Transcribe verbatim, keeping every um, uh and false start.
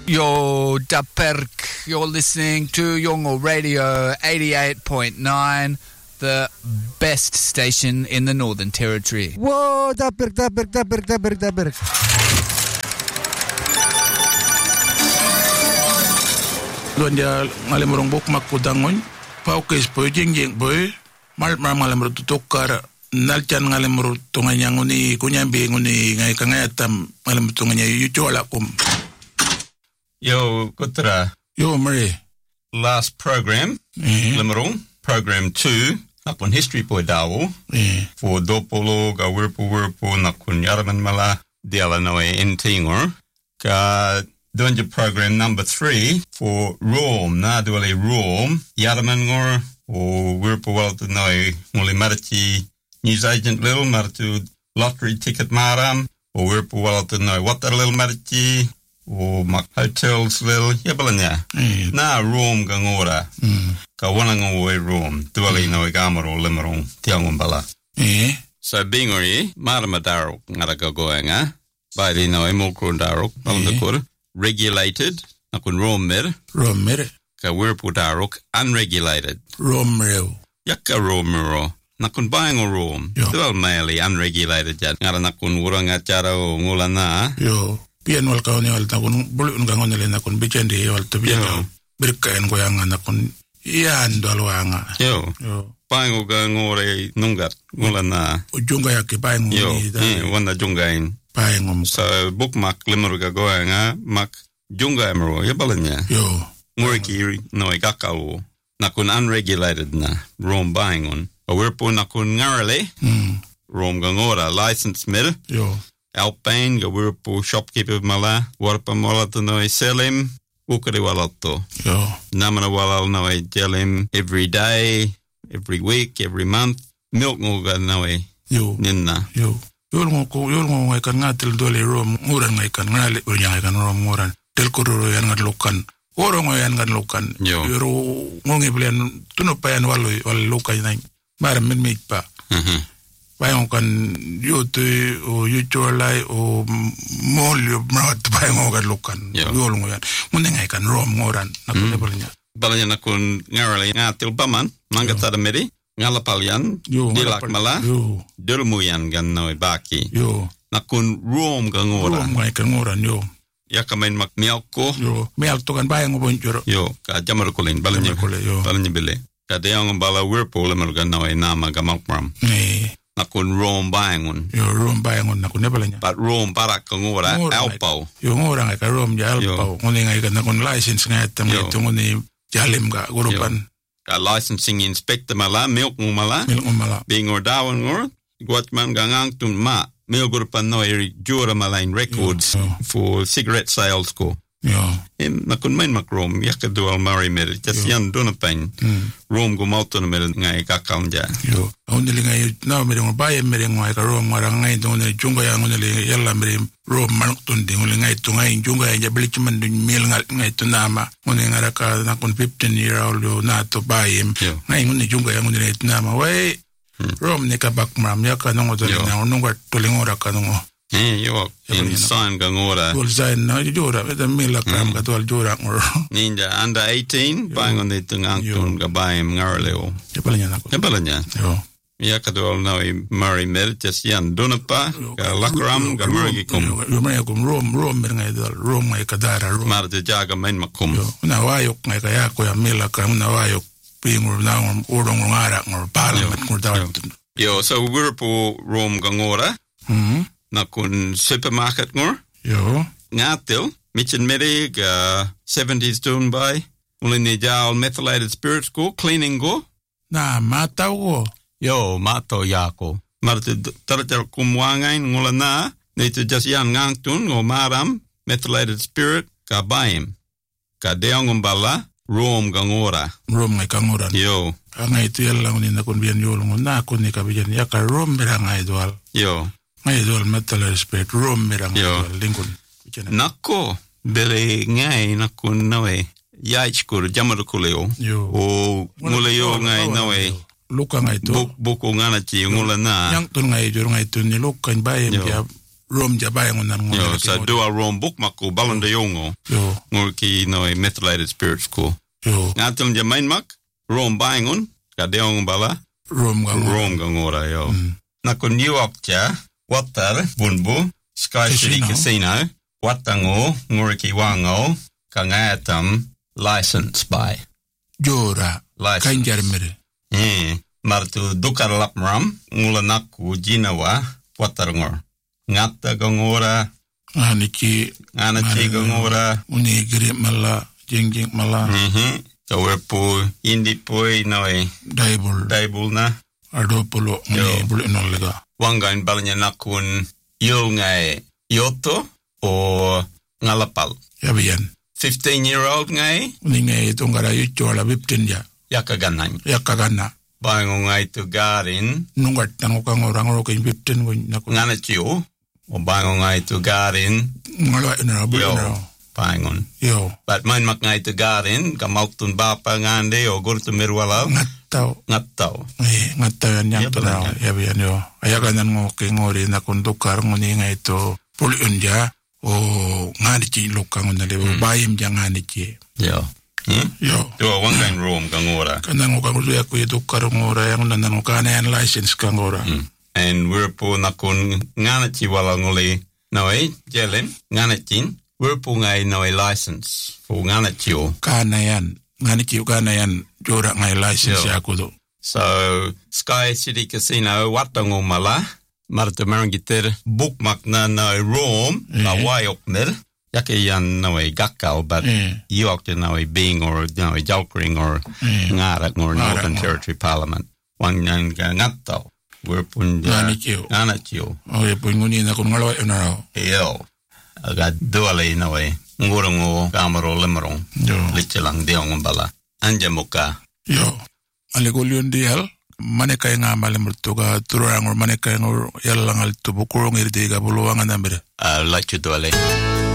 Yo, Daperk, you're listening to Yongo Radio eighty-eight point nine, the best station in the Northern Territory. Whoa, Daperk, Daperk, Daperk, Daperk, Daperk. Donja ngalimurong buk makudangon, paukis boy jingjing boy, mal mal ngalimur tutukar, nalchan ngalimur tunganya nguni kunyambi nguni ngai kangayatam ngalimur tunganya yucola kum. Yo, Kutra. Yo, Murray. Last program, mm-hmm. Limerong, program two, nakun history po dawo, mm-hmm. for Dopolo, ga wirpo wirpo, nakun yaraman mala, diala noe intingor, ka donja program number three, for Rome, na duale Rome, yaraman ngor, o wirpo walta noe, muli marati, news agent lil, maratu lottery ticket maram, o wirpo walta noe, wata lil marati, o mak hotels lil yabalanya mm. na room gangora mm. ka wananga we room tuali mm. no gamaro limerong tiangumbala eh so bingori maramadaro ngara goenga by the no emokrodaro palmekor regulated nakun room mer room mer ka wirpudarok unregulated room mer yakka room mer nakun baingo room tual mainly unregulated jad ngara nakun uranga charo ngulana yo pian wal kauni wal takun bulun gangon le nakun bichendi wal to pian berkain goyanga nakun ian dolwanga yo yo pango gangore nungat ngulana ujunga yake pango yo eh wana jungain pango so bookmark limuruga goyanga mak junga emro yabalanya yo muriki no igakao nakun unregulated na rom buying on awerpo nakun ngarale mm. rom gangora license mil yo Alpine, ga wirpo shopkeeper mala, warpa mala to no selim, ukari walato. Yo. Namana walal no jelim every day, every week, every month. Milk ngoga no yo. Ninna. Yo. Yol ngo ko yol ngo ngai kan ngatil dole rom nguran ngai kan ngale unya ngai kan rom nguran. Tel kororo yan ngat lokan. Oro ngo yan ngat lokan. Yo. Yoro ngongi blen tuno payan walu wal lokan nai. Mara min mi pa. Mhm. Bayon kan yote o yucholai o molio mrat bayon kan lokan yol ngoyan mun ngai kan rom ngoran nakun balnya balnya nakun ngarale ngatil baman mangatada meri ngala palian dilak mala delmuyan gan no baki yo nakun rom gan ngora rom ngai kan ngoran yo yakamain mak mialko yo mialto kan bayon ngobon joro yo ka jamar kulin balnya balnya bele ka deyang bala wirpo lemer gan no nama gamakram eh nakun rom bayangun yo rom bayangun nakun nebalanya but rom para kangora alpau yo ngora ngai ka rom ja alpau ngone ngai ka nakun license ngai tam itu ngone jalim ga gurupan ka licensing inspector mala milk mala milk mala being or dawan ngor guatman gangang tun ma milk gurupan no eri jura mala in records yo, yo. For cigarette sales ko yo em nakun main mak rom yakka dual mari mer just yan dona pain mm. rom go malto no mer ngai ka kalja yo onde ngai na mer ngo baye mer ngai ka rom mara ngai dona junga ya ngone le yalla mer rom man tun de ngole ngai tu ngai junga ya beli cuman dun mil ngal ngai tu nama ngone ngara ka nakun fifteen year old na to baye ngai ngone junga ya ngone le nama we hmm. rom ne ka bak mam ya ka ngo to na ngo to le ngora ka ngo eh yo in sign gangora wol sign na jora da mila kam ka to jora ngor ninja under eighteen bang on the tungang tun ga baim ngarleo yapalanya na ko yapalanya yo ya ka do no mari mer just yan donapa ga lakram ga mari kum yo mari kum rom rom mer ngai dal rom ngai ka dara rom mar de jaga main makum na wayok ngai ka ya ko ya mila kam na wayok pingur na urong ngara ngor parliament ngor dal yo so we're po rom gangora mhm nakun supermarket ngor yo ngatil mitchen meri ga seventies done by ulini jal methylated spirits go cleaning go na mata go yo mato yako marte taratar kumwangain ngulana nito just yan ngangtun ngo maram methylated spirit ka baim ka deong bala rom gangora rom ngai kangora yo ngai tu yalla ngoni nakun bian yo ngona kun ni ka bian ya ka rom berangai dual yo ngai dol metal respect rom merang lingkun nako bele ngai nakun nawe yaich kur jamar kuleo o muleo ngai nawe luka ngai to buk buku ngana chi ngula na yang tun ngai jor ngai tun ni luka bae ya rom jabay ngunan Yo, ngunan. sa dua rom book mako balon de yongo. Yo, Ngor ki no methylated spirits ko. yo, Ngatul je main mak rom baingun ka deong bala rom ga ngora. rom gangora yo. Mm. Nako New York ja watar bunbu Sky City Casino. Casino watango ngor ki wango ka ngatam license by. Jora, License. kanjar mere. Eh, martu dukar lapram ngula naku jinawa watar ngor. Ngata gangora Ngani ki, ngana chi gangora. uni giri mala, jing jing mala, Mhm. Kawerpo indi poi noi daibul, daibul na ado pulo, Yo. uni bulu inolega. wangain balanya nakun yo ngai yoto o ngalapal. Yabiyan. fifteen year old ngai Uni ngay tungara yucho ala biptin ya, yakaganang. yakagana. Bango ngai tu garin Nungat tango kang orang orang kay biptin ko naku. ngana chiu o bango ngai tu garin Ngalo ina bulu yo ina. pangon. Yo, But main mak ngai tu garin kamautun bapa ngande o gurtu mirwala ngataw. ngatau. Eh, ngataw yan Iya, yang tanaw. benar. Yabiyan yo. Ayakanan ngo kay ngori na kundukar nguni ngay to puli unja o ngani chi lukang unali bayim jang ngani chi. Yo. Hmm? Yo. Yo wangain room kangora. Kanang ngo kang luya ko dukar ngora yang nanang kana yan license kang ngora. Mm. And we're po nakun ngana chi wala nguli noi jelen ngana chin we're po ngai noi license po ngana chiu. Kana yan. Ngani chi kana yan jora ngay license Yo. ya ko do. So Sky City Casino watango mala marta marangiter bookmark na noi room la Eh. wayok mer yake yan noi gakkao but Eh. yok to noi being or noi jokering or Eh. ngara or Ngara Northern ngor. Territory Parliament wang nan ngatao we're pun Ngani chiu. ngana chiu. Okay, po nguni na kung ngalo ina raw. Yo, aga duale na we. Ngurungo kamaro lemerong. Yo. Lichelang diong bala. Anja muka. Yo. Aligulyon dihal. Manekay nga malimurtuga turang or manekay ngor yalang al tubukurong irdiga buluwangan na mere. Uh, Lachu duale.